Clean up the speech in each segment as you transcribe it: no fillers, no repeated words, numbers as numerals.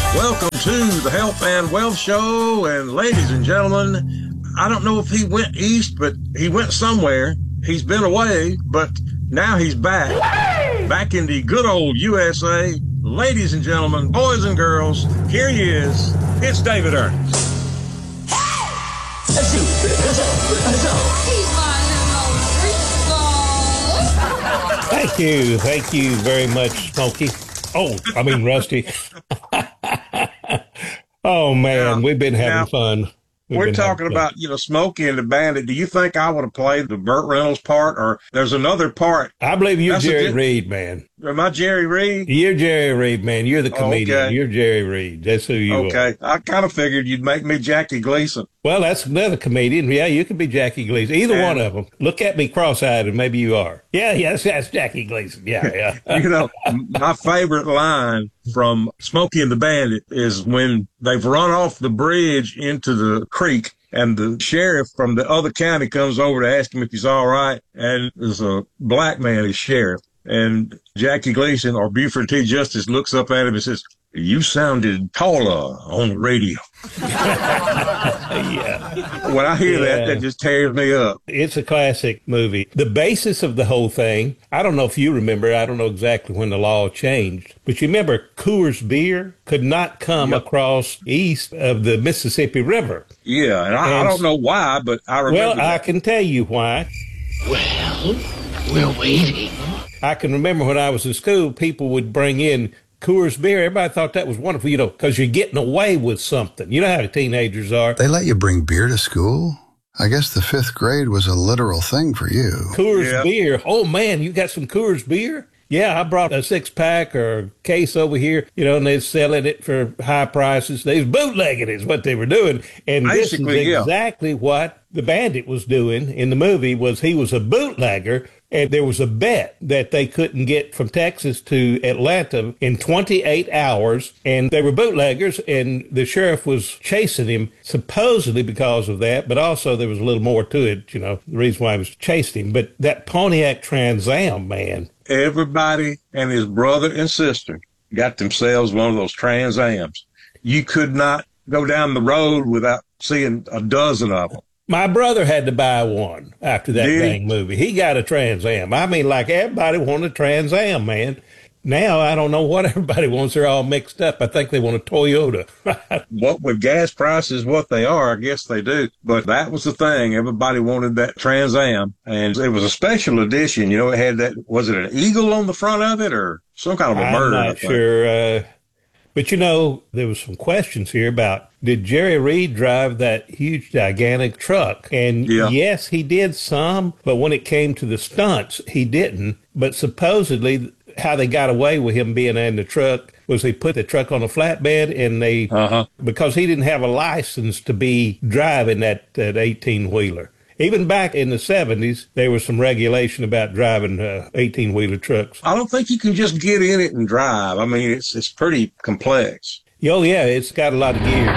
Welcome to the Health and Wealth Show. And ladies and gentlemen, I don't know if he went east, but he went somewhere. He's been away, but now he's back. Back in the good old USA. Ladies and gentlemen, boys and girls, here he is. It's David Ernest. Thank you very much, Smokey. Oh, I mean, Rusty. Oh, man, we've been having fun. We're talking about, Smokey and the Bandit. Do you think I would have played the Burt Reynolds part, or there's another part? I believe you're Jerry Reed, man. Am I Jerry Reed? You're Jerry Reed, man. You're the comedian. Okay. You're Jerry Reed. That's who you are. Okay. I kind of figured you'd make me Jackie Gleason. Well, that's another comedian. Yeah, you could be Jackie Gleason. Either one of them. Look at me cross-eyed and maybe you are. Yeah, that's Jackie Gleason. Yeah. My favorite line from Smokey and the Bandit is when they've run off the bridge into the creek and the sheriff from the other county comes over to ask him if he's all right. And there's a black man, he's sheriff. And Jackie Gleason or Buford T. Justice looks up at him and says, "You sounded taller on the radio." Yeah. When I hear that just tears me up. It's a classic movie. The basis of the whole thing, I don't know if you remember, I don't know exactly when the law changed, but you remember Coors Beer could not come across east of the Mississippi River. Yeah, and I don't know why, but I remember Well, that. I can tell you why. Well, we're waiting. I can remember when I was in school, people would bring in Coors Beer. Everybody thought that was wonderful, because you're getting away with something. You know how teenagers are. They let you bring beer to school? I guess the 5th grade was a literal thing for you. Coors Beer. Oh, man, you got some Coors Beer? Yeah, I brought a 6-pack or a case over here, and they're selling it for high prices. They was bootlegging is what they were doing. And basically, this is exactly what the Bandit was doing in the movie. Was he was a bootlegger, and there was a bet that they couldn't get from Texas to Atlanta in 28 hours, and they were bootleggers, and the sheriff was chasing him supposedly because of that, but also there was a little more to it, the reason why he was chasing him. But that Pontiac Trans Am, man. Everybody and his brother and sister got themselves one of those Trans Ams. You could not go down the road without seeing a dozen of them. My brother had to buy one after that Did he? dang movie. He got a Trans Am. I mean, like everybody wanted a Trans Am, man. Now, I don't know what everybody wants. They're all mixed up. I think they want a Toyota. What with gas prices, what they are, I guess they do. But that was the thing. Everybody wanted that Trans Am. And it was a special edition. It had that, was it an eagle on the front of it or some kind of a bird? I'm not sure. But, there was some questions here about, did Jerry Reed drive that huge, gigantic truck? And yes, he did some. But when it came to the stunts, he didn't. But supposedly, how they got away with him being in the truck was they put the truck on a flatbed and they, because he didn't have a license to be driving that 18-wheeler. Even back in the 70s, there was some regulation about driving 18-wheeler trucks. I don't think you can just get in it and drive. I mean, it's pretty complex. Oh, yeah, it's got a lot of gears.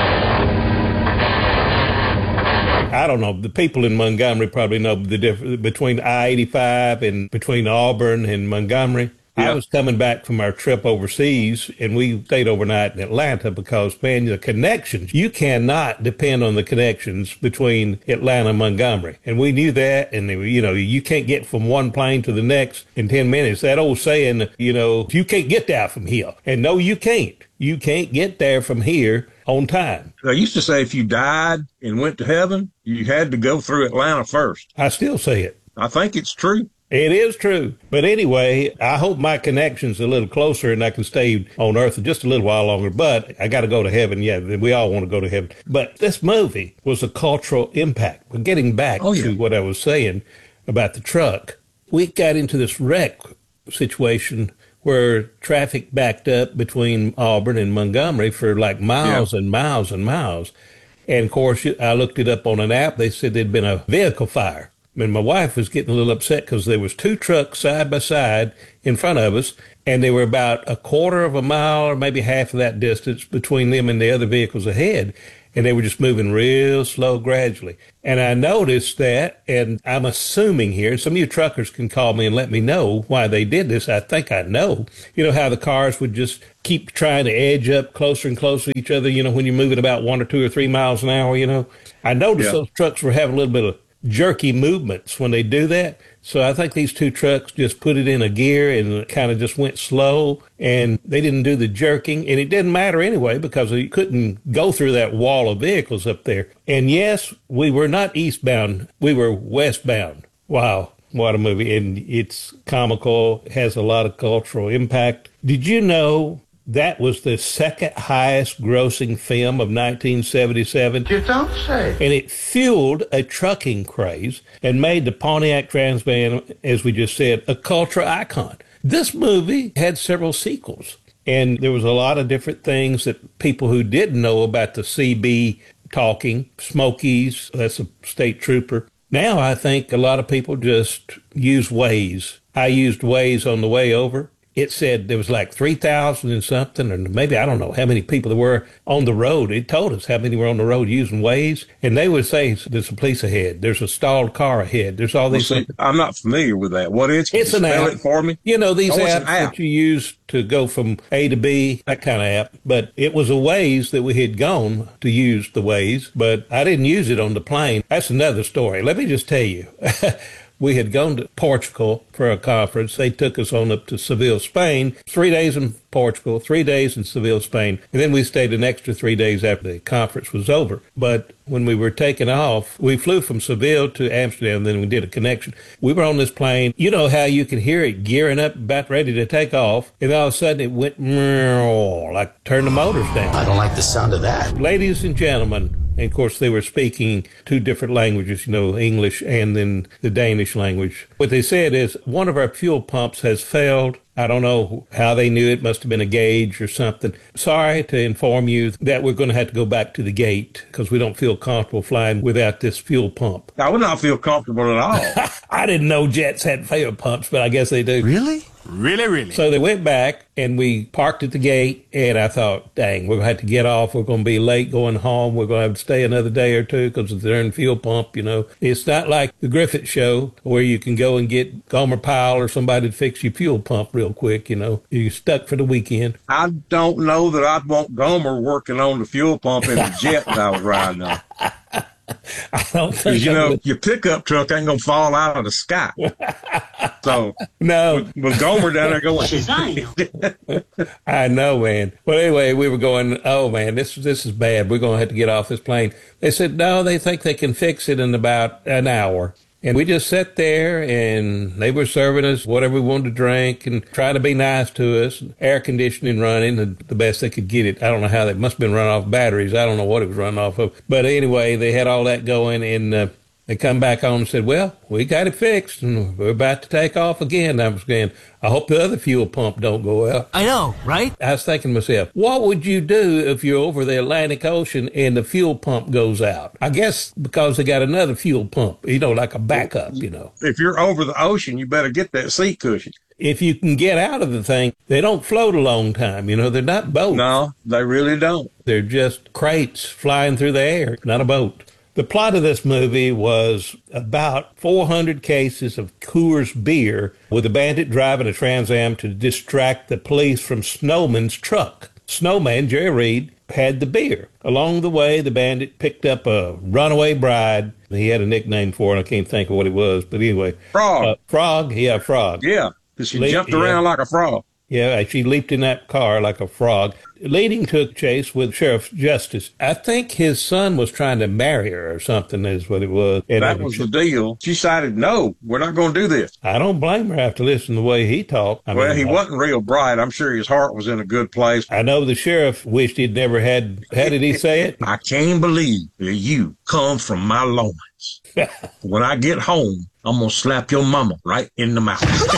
I don't know. The people in Montgomery probably know the difference between I-85 and between Auburn and Montgomery. Yeah. I was coming back from our trip overseas, and we stayed overnight in Atlanta because, man, the connections, you cannot depend on the connections between Atlanta and Montgomery. And we knew that, and, you can't get from one plane to the next in 10 minutes. That old saying, you can't get there from here. And no, you can't. You can't get there from here on time. I used to say if you died and went to heaven, you had to go through Atlanta first. I still say it. I think it's true. It is true. But anyway, I hope my connection's a little closer and I can stay on Earth just a little while longer. But I got to go to heaven. Yeah, we all want to go to heaven. But this movie was a cultural impact. But getting back to what I was saying about the truck, we got into this wreck situation where traffic backed up between Auburn and Montgomery for like miles and miles and miles. And, of course, I looked it up on an app. They said there'd been a vehicle fire. And my wife was getting a little upset because there was 2 trucks side by side in front of us, and they were about a quarter of a mile or maybe half of that distance between them and the other vehicles ahead. And they were just moving real slow gradually. And I noticed that, and I'm assuming here, some of you truckers can call me and let me know why they did this. I think I know. You know how the cars would just keep trying to edge up closer and closer to each other, you know, when you're moving about 1 or 2 or 3 miles an hour, you know. I noticed those trucks were having a little bit of jerky movements when they do that. So I think these 2 trucks just put it in a gear and kind of just went slow, and they didn't do the jerking. And it didn't matter anyway because you couldn't go through that wall of vehicles up there. And yes, we were not eastbound. We were westbound. Wow. What a movie. And it's comical, has a lot of cultural impact. Did you know that was the second highest grossing film of 1977. You don't say. And it fueled a trucking craze and made the Pontiac Trans Am, as we just said, a cultural icon. This movie had several sequels, and there was a lot of different things that people who didn't know about the CB talking, Smokies, that's a state trooper. Now I think a lot of people just use Waze. I used Waze on the way over. It said there was like 3,000 and something, or maybe I don't know how many people there were on the road. It told us how many were on the road using Waze, and they would say there's a police ahead, there's a stalled car ahead, there's all these things. I'm not familiar with that. What is it? It's an app. Spell it for me. You know, these apps that you use to go from A to B, that kind of app. But it was a Waze that we had gone to use the Waze, but I didn't use it on the plane. That's another story. Let me just tell you. We had gone to Portugal for a conference. They took us on up to Seville, Spain. 3 days in Portugal, 3 days in Seville, Spain. And then we stayed an extra 3 days after the conference was over. But when we were taking off, we flew from Seville to Amsterdam, then we did a connection. We were on this plane. You know how you can hear it gearing up, about ready to take off, and all of a sudden it went like turn the motors down. I don't like the sound of that. Ladies and gentlemen, and of course they were speaking 2 different languages, you know, English and then the Danish language. What they said is one of our fuel pumps has failed. I don't know how they knew it. Must have been a gauge or something. Sorry to inform you that we're going to have to go back to the gate because we don't feel comfortable flying without this fuel pump. I would not feel comfortable at all. I didn't know jets had fuel pumps, but I guess they do. Really? Really? So they went back and we parked at the gate, and I thought, dang, we're going to have to get off. We're going to be late going home. We're going to have to stay another day or 2 because they're in fuel pump, you know. It's not like the Griffith Show where you can go and get Gomer Pyle or somebody to fix your fuel pump real quick, you know. You're stuck for the weekend. I don't know that I'd want Gomer working on the fuel pump in the jet that I was riding on. I don't think you know, your pickup truck ain't going to fall out of the sky. So, no. With Gomer down there going, I know, man. Well, anyway, we were going, oh, man, this is bad. We're going to have to get off this plane. They said, no, they think they can fix it in about an hour. And we just sat there, and they were serving us whatever we wanted to drink and trying to be nice to us. Air conditioning running, the best they could get it. I don't know how. They must have been running off batteries. I don't know what it was running off of. But anyway, they had all that going, and they come back on and said, well, we got it fixed, and we're about to take off again. I was saying, I hope the other fuel pump don't go out. I know, right? I was thinking to myself, what would you do if you're over the Atlantic Ocean and the fuel pump goes out? I guess because they got another fuel pump, you know, like a backup, you know. If you're over the ocean, you better get that seat cushion. If you can get out of the thing, they don't float a long time. You know, they're not boats. No, they really don't. They're just crates flying through the air, not a boat. The plot of this movie was about 400 cases of Coors beer with a bandit driving a Trans Am to distract the police from Snowman's truck. Snowman, Jerry Reed, had the beer. Along the way, the bandit picked up a runaway bride. He had a nickname for it. I can't think of what it was, but anyway. Frog. Frog? Yeah, Frog. Yeah, because she jumped around like a frog. Yeah, she leaped in that car like a frog, leading to a chase with Sheriff Justice. I think his son was trying to marry her or something is what it was. And that was the deal. She decided, no, we're not going to do this. I don't blame her after listening to the way he talked. He wasn't real bright. I'm sure his heart was in a good place. I know the sheriff wished he'd never had, how did he say it? I can't believe that you come from my loins. When I get home, I'm going to slap your mama right in the mouth.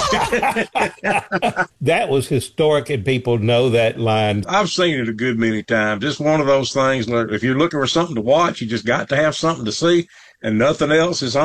That was historic, and people know that line. I've seen it a good many times. It's one of those things, if you're looking for something to watch, you just got to have something to see, and nothing else is on.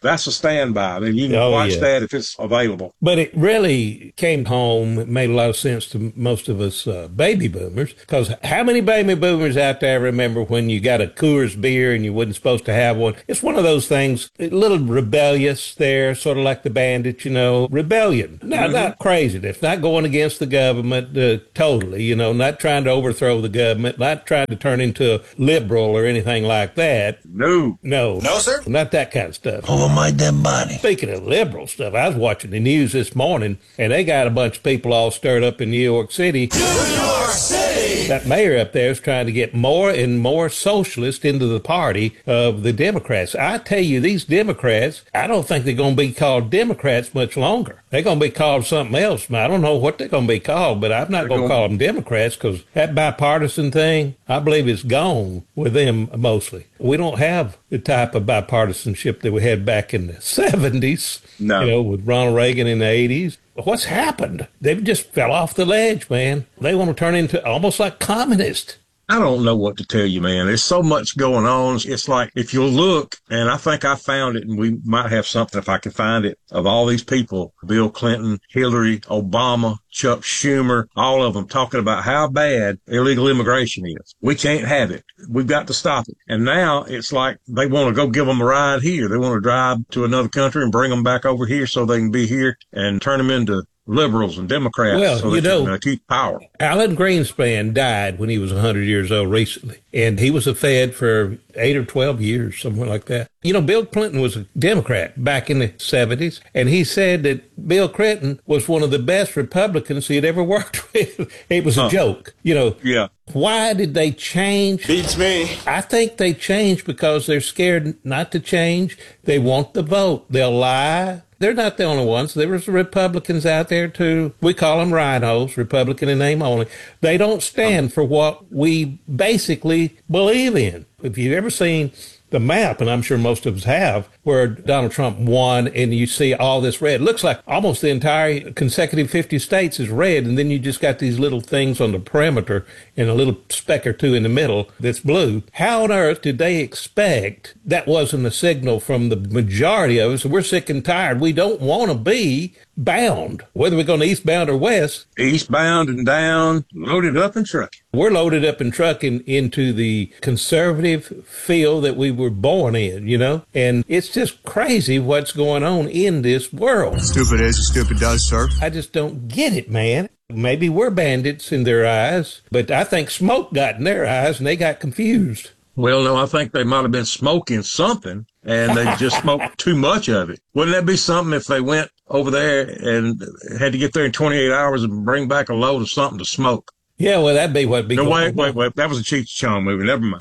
That's a standby. I mean, you can watch that if it's available. But it really came home. It made a lot of sense to most of us baby boomers, because how many baby boomers out there remember when you got a Coors beer and you wasn't supposed to have one? It's one of those things, a little rebellious there, sort of like the Bandit, rebellion. Not crazy. It's not going against the government totally, not trying to overthrow the government, not trying to turn into a liberal or anything like that. No. No, sir. Not that kind of stuff. Over my dead body. Speaking of liberal stuff, I was watching the news this morning, and they got a bunch of people all stirred up in New York City. New York City! That mayor up there is trying to get more and more socialist into the party of the Democrats. I tell you, these Democrats, I don't think they're going to be called Democrats much longer. They're going to be called something else. I don't know what they're going to be called, but I'm not going to call them Democrats, because that bipartisan thing, I believe it's gone with them mostly. We don't have the type of bipartisanship that we had back in the 70s, with Ronald Reagan in the 80s. What's happened? They've just fell off the ledge, man. They want to turn into almost like communists. I don't know what to tell you, man. There's so much going on. It's like, if you look, and I think I found it, and we might have something if I can find it, of all these people, Bill Clinton, Hillary, Obama, Chuck Schumer, all of them talking about how bad illegal immigration is. We can't have it. We've got to stop it. And now it's like they want to go give them a ride here. They want to drive to another country and bring them back over here so they can be here and turn them into liberals and Democrats, so they can keep power. Alan Greenspan died when he was 100 years old recently, and he was a Fed for 8 or 12 years, something like that. Bill Clinton was a Democrat back in the 70s, and he said that Bill Clinton was one of the best Republicans he had ever worked with. It was a joke, Yeah. Why did they change? Beats me. I think they changed because they're scared not to change. They want the vote. They'll lie. They're not the only ones. There was Republicans out there, too. We call them rhinos, Republican in name only. They don't stand for what we basically believe in. If you've ever seen the map, and I'm sure most of us have, where Donald Trump won, and you see all this red. It looks like almost the entire consecutive 50 states is red, and then you just got these little things on the perimeter and a little speck or two in the middle that's blue. How on earth did they expect that wasn't a signal from the majority of us? We're sick and tired. We don't want to be bound, whether we're going eastbound or west. Eastbound and down, loaded up and trucking. We're loaded up and trucking into the conservative field that we were born in, and it's just crazy what's going on in this world. Stupid is, stupid does, sir. I just don't get it, man. Maybe we're bandits in their eyes, but I think smoke got in their eyes and they got confused. Well, no, I think they might have been smoking something, and they just smoked too much of it. Wouldn't that be something if they went over there and had to get there in 28 hours and bring back a load of something to smoke? Yeah, well, that'd be what'd be going on. Wait. That was a Cheech Chong movie. Never mind.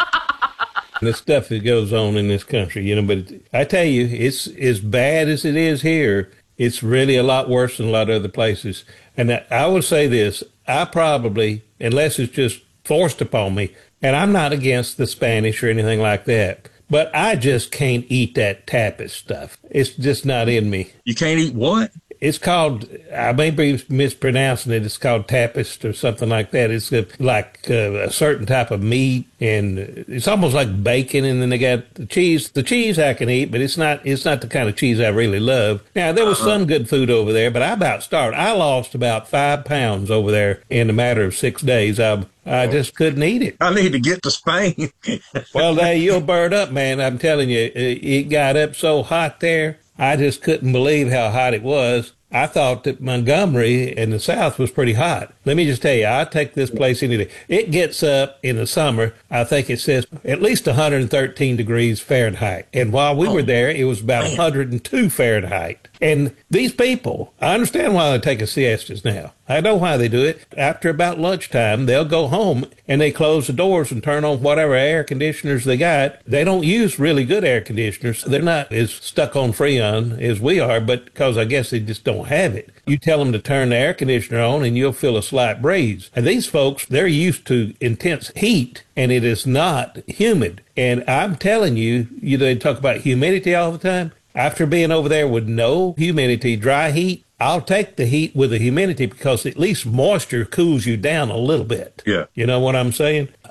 The stuff that goes on in this country, but I tell you, it's as bad as it is here. It's really a lot worse than a lot of other places. And I would say this, I probably, unless it's just forced upon me, and I'm not against the Spanish or anything like that, but I just can't eat that tapas stuff. It's just not in me. You can't eat what? It's called, I may be mispronouncing it, it's called tapas or something like that. It's like a certain type of meat, and it's almost like bacon, and then they got the cheese. The cheese I can eat, but it's not the kind of cheese I really love. Now, there was some good food over there, but I about starved. I lost about 5 pounds over there in a matter of 6 days. I just couldn't eat it. I need to get to Spain. Well, you'll burn up, man. I'm telling you, it got up so hot there. I just couldn't believe how hot it was. I thought that Montgomery in the South was pretty hot. Let me just tell you, I take this place any day. It gets up in the summer, I think it says at least 113 degrees Fahrenheit. And while we were there, it was about 102 Fahrenheit. And these people, I understand why they take a siestas now. I know why they do it. After about lunchtime, they'll go home and they close the doors and turn on whatever air conditioners they got. They don't use really good air conditioners. They're not as stuck on Freon as we are, but because I guess they just don't have it. You tell them to turn the air conditioner on and you'll feel a slight breeze. And these folks, they're used to intense heat, and it is not humid. And I'm telling you, they talk about humidity all the time. After being over there with no humidity, dry heat, I'll take the heat with the humidity because at least moisture cools you down a little bit. Yeah. You know what I'm saying?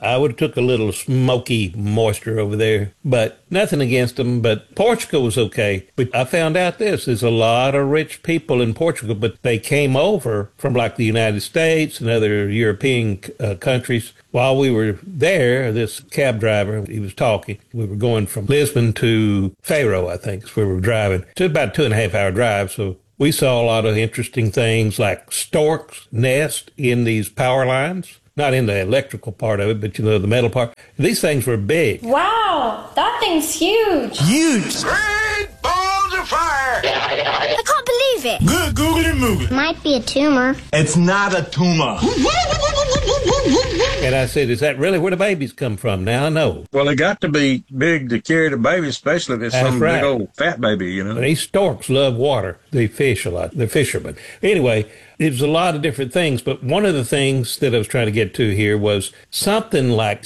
I would have took a little smoky moisture over there, but nothing against them. But Portugal was okay. But I found out there's a lot of rich people in Portugal, but they came over from like the United States and other European countries. While we were there, this cab driver, he was talking. We were going from Lisbon to Faro, I think, is where we were driving. It's about a 2.5-hour drive, so we saw a lot of interesting things like storks nest in these power lines. Not in the electrical part of it, but, the metal part. These things were big. Wow, that thing's huge. Huge. Great balls of fire. I can't believe it. Good googly moogly. Might be a tumor. It's not a tumor. And I said, is that really where the babies come from? Now I know. Well, they got to be big to carry the baby, especially if it's some big old fat baby, These storks love water. They fish a lot. They're fishermen. Anyway, there's a lot of different things, but one of the things that I was trying to get to here was something like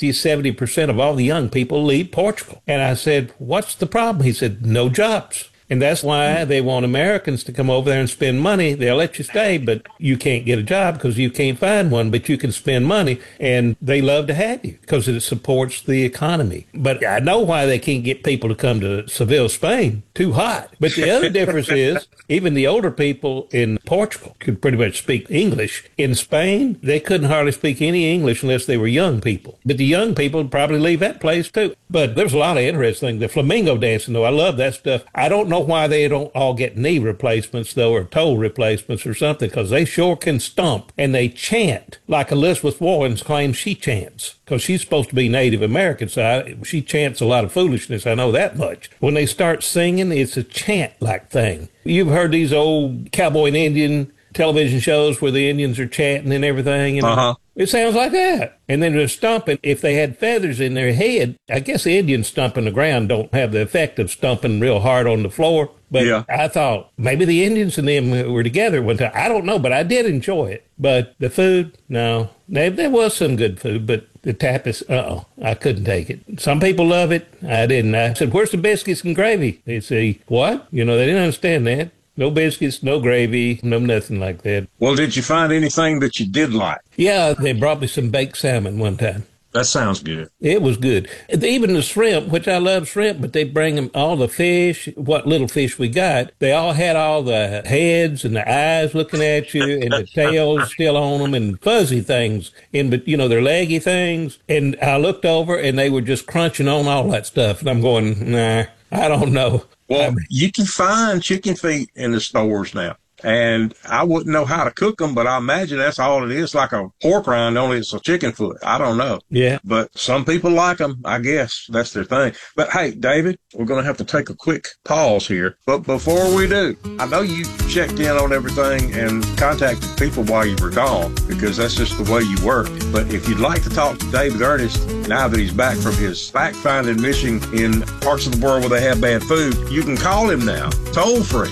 60-70% of all the young people leave Portugal. And I said, what's the problem? He said, no jobs. And that's why they want Americans to come over there and spend money. They'll let you stay, but you can't get a job because you can't find one, but you can spend money. And they love to have you because it supports the economy. But I know why they can't get people to come to Seville, Spain. Too hot. But the other difference is even the older people in Portugal could pretty much speak English. In Spain, they couldn't hardly speak any English unless they were young people. But the young people would probably leave that place too. But there's a lot of interesting things. The flamenco dancing, though, I love that stuff. I don't know why they don't all get knee replacements, though, or toe replacements or something, because they sure can stomp. And they chant like Elizabeth Warren claims she chants, because she's supposed to be Native American, so she chants a lot of foolishness. I know that much. When they start singing, it's a chant-like thing. You've heard these old cowboy and Indian television shows where the Indians are chanting and everything. It sounds like that. And then they're stomping. If they had feathers in their head, I guess the Indians stomping the ground don't have the effect of stomping real hard on the floor. But yeah. I thought maybe the Indians and them were together one time. I don't know, but I did enjoy it. But the food, no. There was some good food, but the tapas, I couldn't take it. Some people love it. I didn't. I said, where's the biscuits and gravy? They say, what? They didn't understand that. No biscuits, no gravy, no nothing like that. Well, did you find anything that you did like? Yeah, they brought me some baked salmon one time. That sounds good. It was good. Even the shrimp, which I love shrimp, but they bring them all the fish, what little fish we got. They all had all the heads and the eyes looking at you and the tails still on them and fuzzy things, but they're leggy things. And I looked over and they were just crunching on all that stuff. And I'm going, nah, I don't know. Well, you can find chicken feet in the stores now. And I wouldn't know how to cook them, but I imagine that's all it is, like a pork rind, only it's a chicken foot. I don't know. Yeah. But some people like them. I guess that's their thing. But hey, David, we're going to have to take a quick pause here. But before we do, I know you checked in on everything and contacted people while you were gone, because that's just the way you work. But if you'd like to talk to David Ernest now that he's back from his fact-finding mission in parts of the world where they have bad food, you can call him now, toll free,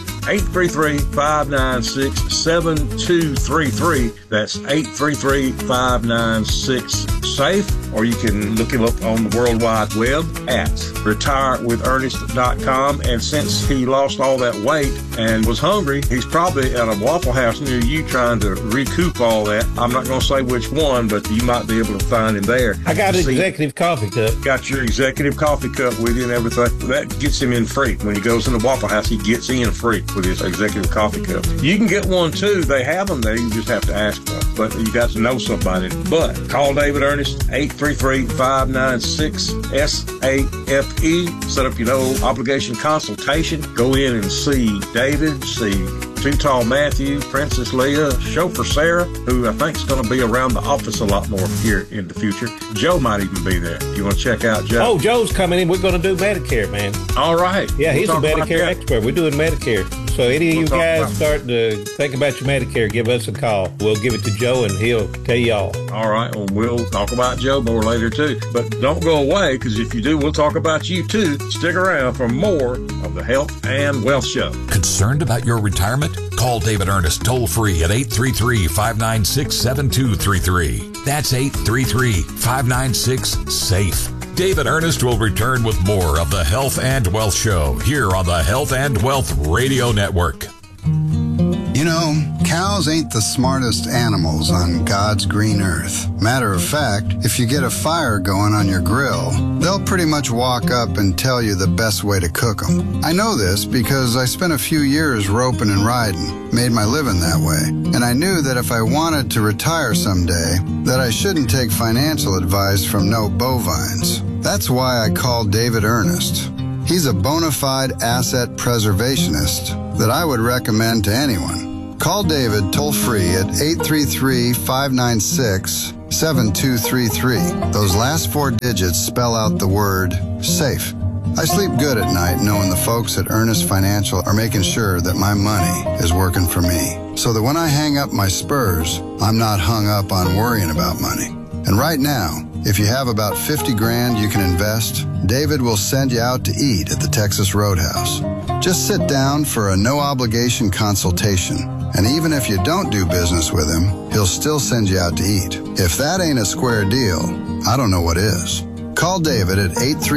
833-596-7233. That's 833-596-SAFE. Or you can look him up on the World Wide Web at retirewithernest.com. And since he lost all that weight and was hungry, he's probably at a Waffle House near you trying to recoup all that. I'm not going to say which one, but you might be able to find him there. I got an executive coffee cup. Got your executive coffee cup with you and everything. That gets him in free. When he goes in the Waffle House, he gets in free with his executive coffee cup. You can get one too. They have them there. You just have to ask for them. But you got to know somebody. But call David Ernest, 833-596-SAFE. Set up your no obligation consultation. Go in and see David, see Too Tall Matthew, Princess Leah, Chauffeur Sarah, who I think is going to be around the office a lot more here in the future. Joe might even be there. You want to check out Joe? Oh, Joe's coming in. We're going to do Medicare, man. All right. Yeah, he's a Medicare expert. We're doing Medicare. So any of you guys starting to think about your Medicare, give us a call. We'll give it to Joe and he'll tell y'all. All right. Well, we'll talk about Joe more later too. But don't go away, because if you do, we'll talk about you too. Stick around for more of the Health and Wealth Show. Concerned about your retirement? Call David Ernest toll free at 833-596-7233. That's 833-596-SAFE. David Ernest will return with more of the Health and Wealth Show here on the Health and Wealth Radio Network. You know, cows ain't the smartest animals on God's green earth. Matter of fact, if you get a fire going on your grill, they'll pretty much walk up and tell you the best way to cook them. I know this because I spent a few years roping and riding, made my living that way, and I knew that if I wanted to retire someday, that I shouldn't take financial advice from no bovines. That's why I called David Ernest. He's a bona fide asset preservationist that I would recommend to anyone. Call David toll-free at 833-596-7233. Those last 4 digits spell out the word SAFE. I sleep good at night knowing the folks at Ernest Financial are making sure that my money is working for me, so that when I hang up my spurs, I'm not hung up on worrying about money. And right now, if you have about 50 grand you can invest, David will send you out to eat at the Texas Roadhouse. Just sit down for a no-obligation consultation, and even if you don't do business with him, he'll still send you out to eat. If that ain't a square deal, I don't know what is. Call David at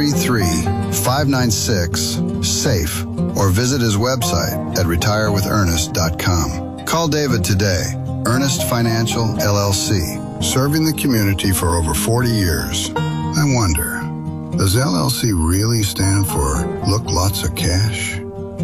833-596-SAFE or visit his website at retirewithernest.com. Call David today. Ernest Financial, LLC. Serving the community for over 40 years. I wonder, does LLC really stand for Look Lots of Cash?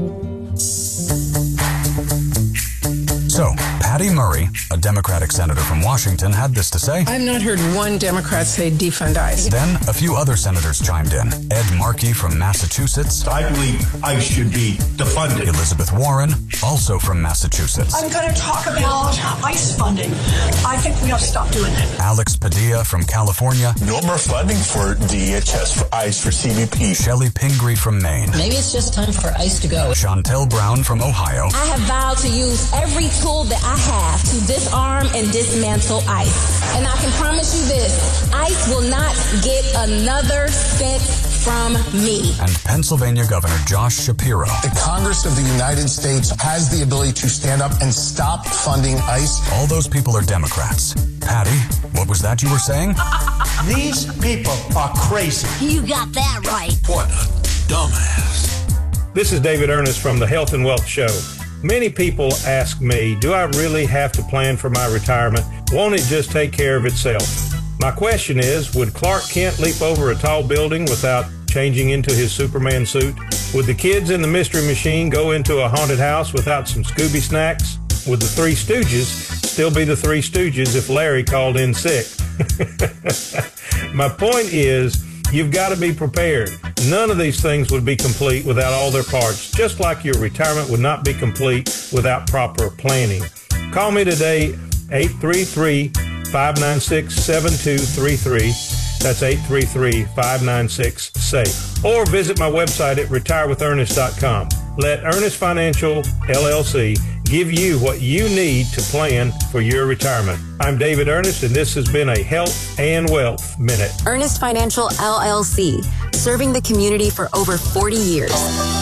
So, Patty Murray, a Democratic senator from Washington, had this to say. I've not heard one Democrat say defund ICE. Then a few other senators chimed in. Ed Markey from Massachusetts. I believe ICE should be defunded. Elizabeth Warren, also from Massachusetts. I'm going to talk about ICE funding. I think we have to stop doing that. Alex Padilla from California. No more funding for DHS, for ICE, for CBP. Shelley Pingree from Maine. Maybe it's just time for ICE to go. Chantel Brown from Ohio. I have vowed to use every tool that I have to disarm and dismantle ICE. And I can promise you this, ICE will not get another cent from me. And Pennsylvania Governor Josh Shapiro. The Congress of the United States has the ability to stand up and stop funding ICE. All those people are Democrats. Patty, what was that you were saying? These people are crazy. You got that right. What a dumbass. This is David Ernest from the Health and Wealth Show. Many people ask me, do I really have to plan for my retirement? Won't it just take care of itself? My question is, would Clark Kent leap over a tall building without changing into his Superman suit? Would the kids in the Mystery Machine go into a haunted house without some Scooby snacks? Would the Three Stooges still be the Three Stooges if Larry called in sick? My point is, you've got to be prepared. None of these things would be complete without all their parts, just like your retirement would not be complete without proper planning. Call me today, 833-596-7233. That's 833-596-SAFE. Or visit my website at retirewithernest.com. Let Ernest Financial, LLC, give you what you need to plan for your retirement. I'm David Ernest, and this has been a Health and Wealth Minute. Ernest Financial, LLC, serving the community for over 40 years.